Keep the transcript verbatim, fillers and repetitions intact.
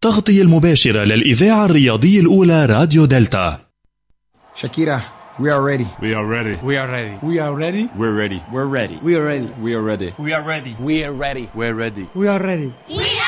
تغطية المباشرة للإذاعة الرياضية الأولى راديو دلتا. Shakira, we are ready. We are ready. We are ready. We are ready. We're ready. We're ready. We are ready. We are ready. We are ready. We are ready. We're ready. We're ready. We are ready. We are